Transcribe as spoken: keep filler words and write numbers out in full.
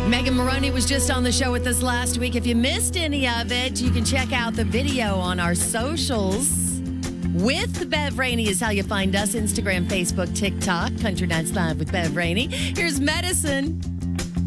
Megan Maroney was just on the show with us last week. If you missed any of it, you can check out the video on our socials. With Bev Rainey is how you find us. Instagram, Facebook, TikTok. Country Nights Live with Bev Rainey. Here's Medicine.